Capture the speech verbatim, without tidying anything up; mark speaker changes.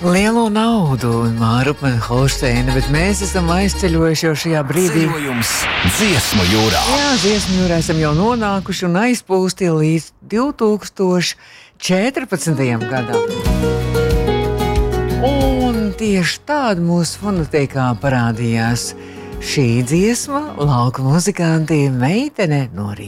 Speaker 1: lielo naudu un Mārupa un Holšteina, bet mēs esam aizceļojuši jau šajā brīdī.
Speaker 2: Ceļojums dziesmu jūrā.
Speaker 1: Jā, dziesmu jūrā esam jau nonākuši un aizpūsti līdz divi tūkstoši četrpadsmitajam gadam. Un tieši tāda mūsu fonoteikā parādījās šī dziesma, lauku muzikanti meitene no Rīgas.